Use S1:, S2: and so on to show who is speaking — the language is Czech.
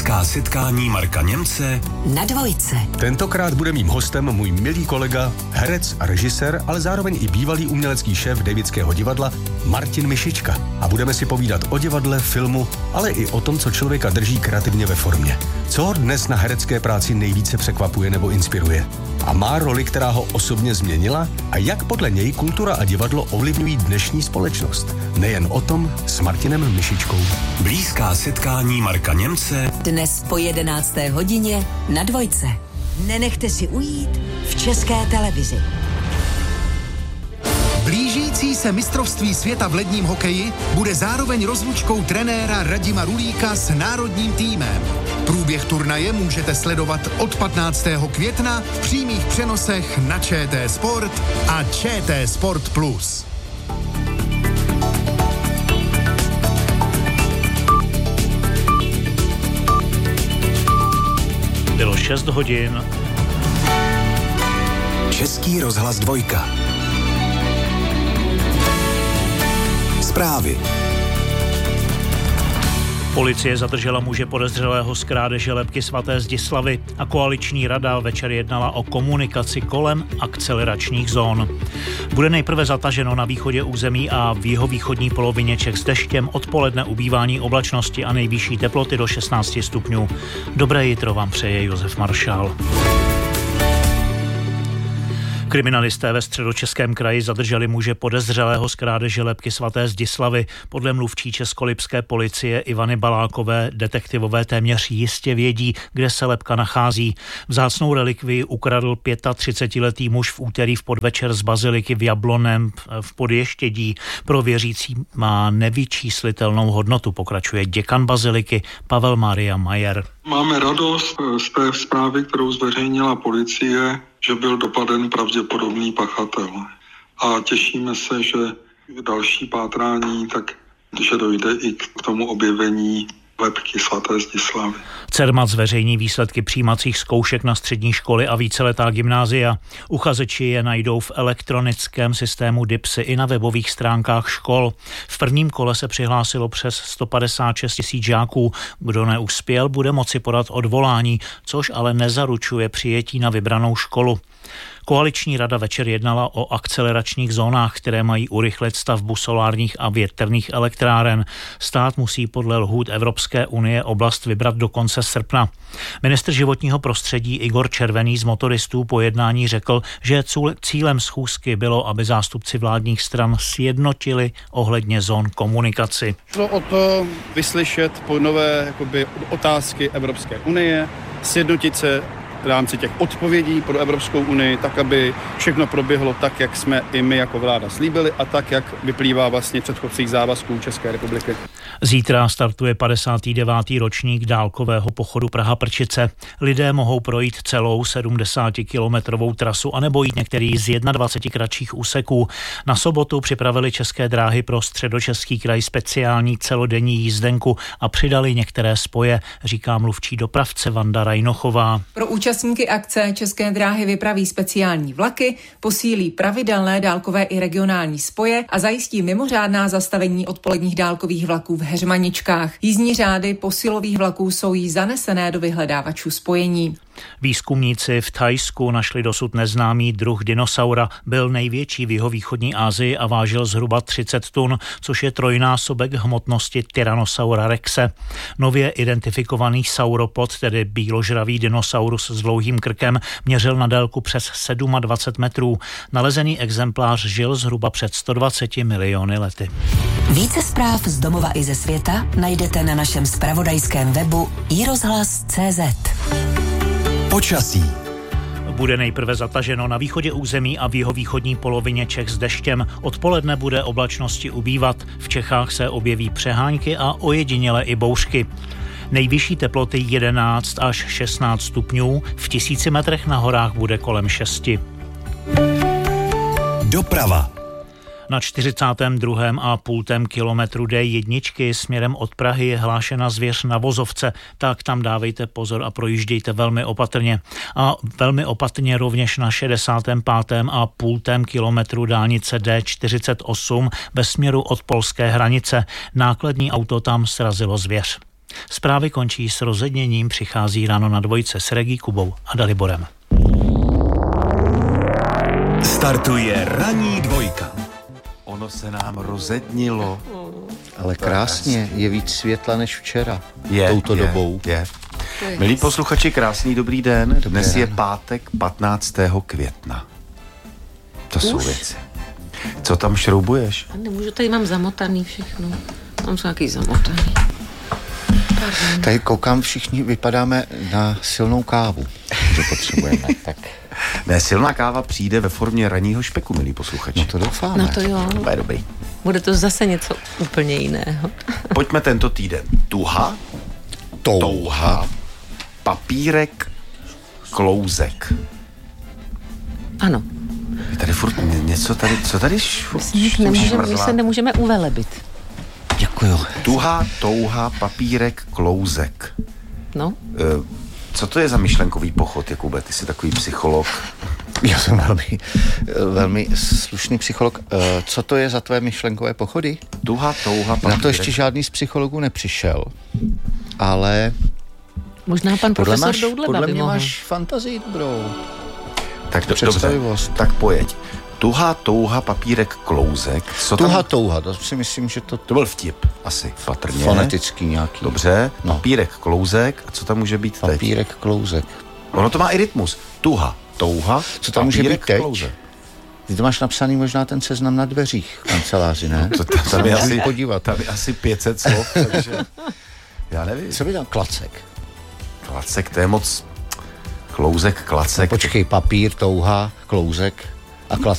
S1: Blízká setkání Marka Němce
S2: na Dvojce.
S3: Tentokrát bude mým hostem můj milý kolega, herec a režisér, ale zároveň i bývalý umělecký šéf Davidského divadla Martin Mišička. A budeme si povídat o divadle, filmu, ale i o tom, co člověka drží kreativně ve formě. Co ho dnes na herecké práci nejvíce překvapuje nebo inspiruje? A má roli, která ho osobně změnila? A jak podle něj kultura a divadlo ovlivňují dnešní společnost? Nejen o tom s Martinem Mišičkou.
S1: Blízká setkání Marka Němce
S2: Dnes po 11. hodině na Dvojce.
S4: Nenechte si ujít v České televizi.
S5: Blížící se mistrovství světa v ledním hokeji bude zároveň rozlučkou trenéra Radima Rulíka s národním týmem. Průběh turnaje můžete sledovat od 15. května v přímých přenosech na ČT Sport a ČT Sport Plus.
S6: Bylo 6 hodin.
S1: Český rozhlas Dvojka. Zprávy.
S6: Policie zadržela muže podezřelého z krádeže lebky svaté Zdislavy a koaliční rada večer jednala o komunikaci kolem akceleračních zón. Bude nejprve zataženo na východě území a v jihovýchodní polovině Čech s deštěm, odpoledne ubývání oblačnosti a nejvyšší teploty do 16 stupňů. Dobré jitro vám přeje Josef Maršál. Kriminalisté ve Středočeském kraji zadrželi muže podezřelého z krádeže lebky svaté Zdislavy. Podle mluvčí českolipské policie Ivany Balákové detektivové téměř jistě vědí, kde se lebka nachází. Vzácnou relikvii ukradl 35letý muž v úterý v podvečer z baziliky v Jablonem v Podještědí. Pro věřící má nevyčíslitelnou hodnotu, pokračuje děkan baziliky Pavel Maria Majer.
S7: Máme radost z té zprávy, kterou zveřejnila policie, že byl dopaden pravděpodobný pachatel. A těšíme se, že další pátrání, takže dojde i k tomu objevení lebky svaté Zdislavy.
S6: Cermat zveřejní výsledky přijímacích zkoušek na střední školy a víceletá gymnázia. Uchazeči je najdou v elektronickém systému DIPSy i na webových stránkách škol. V prvním kole se přihlásilo přes 156 000 žáků. Kdo neuspěl, bude moci podat odvolání, což ale nezaručuje přijetí na vybranou školu. Koaliční rada večer jednala o akceleračních zónách, které mají urychlit stavbu solárních a větrných elektráren. Stát musí podle lhůt Evropské unie oblast vybrat do konce srpna. Ministr životního prostředí Igor Červený z motoristů po jednání řekl, že cílem schůzky bylo, aby zástupci vládních stran sjednotili ohledně zón komunikaci.
S8: Šlo o to vyslyšet nové otázky Evropské unie, sjednotit se v rámci těch odpovědí pro Evropskou unii, tak, aby všechno proběhlo tak, jak jsme i my jako vláda slíbili a tak, jak vyplývá vlastně předchozích závazků České republiky.
S6: Zítra startuje 59. ročník dálkového pochodu Praha-Prčice. Lidé mohou projít celou 70-kilometrovou trasu anebo jít některý z 21 kratších úseků. Na sobotu připravili České dráhy pro Středočeský kraj speciální celodenní jízdenku a přidali některé spoje, říká mluvčí dopravce Vanda Rajnochová.
S9: Pro účastníky akce České dráhy vypraví speciální vlaky, posílí pravidelné dálkové i regionální spoje a zajistí mimořádná zastavení odpoledních dálkových vlaků v Heřmaničkách. Jízdní řády posilových vlaků jsou jí zanesené do vyhledávačů spojení.
S6: Výzkumníci v Thajsku našli dosud neznámý druh dinosaura. Byl největší v jihovýchodní Asii a vážil zhruba 30 tun, což je trojnásobek hmotnosti Tyrannosaura rexe. Nově identifikovaný sauropod, tedy bíložravý dinosaurus s dlouhým krkem, měřil na délku přes 27 metrů. Nalezený exemplář žil zhruba před 120 miliony lety.
S2: Více zpráv z domova i ze světa najdete na našem zpravodajském webu iRozhlas.cz.
S1: Počasí.
S6: Bude nejprve zataženo na východě území a v jihovýchodní polovině Čech s deštěm. Odpoledne bude oblačnosti ubývat. V Čechách se objeví přehánky a ojediněle i bouřky. Nejvyšší teploty 11 až 16 stupňů, v 1000 metrech na horách bude kolem 6.
S1: Doprava.
S6: Na 42,5 kilometru D1 směrem od Prahy je hlášena zvěř na vozovce, tak tam dávejte pozor a projíždějte velmi opatrně. A velmi opatrně rovněž na 65,5 kilometru dálnice D48 ve směru od polské hranice. Nákladní auto tam srazilo zvěř. Zprávy končí s rozedněním, přichází ráno na dvojce s Regí, Kubou a Daliborem.
S1: Startuje ranní dvojka.
S10: Ono se nám rozednilo.
S11: Ale krásně, je víc světla než včera.
S10: Touto dobou. Milí posluchači, krásný dobrý den. Dnes je pátek 15. května. To jsou věci. Co tam šroubuješ?
S12: Nemůžu, tady mám zamotaný všechno. Mám se nějaký zamotaný.
S11: Tady koukám, všichni vypadáme na silnou kávu, že potřebujeme. Tak.
S10: Ne, silná káva přijde ve formě ranního špeku, milí posluchači.
S11: No to doufáme.
S12: No to jo.
S10: To je dobrý.
S12: Bude to zase něco úplně jiného.
S10: Pojďme tento týden. Tuha, touha, papírek, klouzek.
S12: Ano.
S10: Tady furt něco tady, co tady
S12: my se nemůžeme uvelebit.
S11: Děkuju.
S10: Tuha, touha, papírek, klouzek.
S12: No.
S10: Co to je za myšlenkový pochod, Jakube? Ty jsi takový psycholog.
S11: Já jsem velmi slušný psycholog. Co to je za tvé myšlenkové pochody?
S10: Tuha, touha, papírek.
S11: Na to ještě žádný z psychologů nepřišel. Ale...
S12: Možná pan profesor Doudleba
S11: podle
S12: by
S11: mě
S12: mohl.
S11: máš fantazii dobrou.
S10: Tak dobře, tak pojeď. Tuha, touha, papírek, klouzek.
S11: Touha, to si myslím, že to
S10: byl vtip, asi, patrně.
S11: Fonetický nějaký.
S10: Dobře, papírek, klouzek. A co tam může být teď?
S11: Papírek, klouzek.
S10: Ono to má i rytmus. Tuha, touha,
S11: co tam může být teď?
S10: Klouzek.
S11: Ty to máš napsaný možná ten seznam na dveřích v kanceláři, ne?
S10: No tam je asi podívat. Tam je asi 500 slov, takže já nevím.
S11: Co by tam klacek?
S10: Klacek, to je moc... Klouzek, klacek.
S11: No, počkej, papír, touha, klouzek a klacek.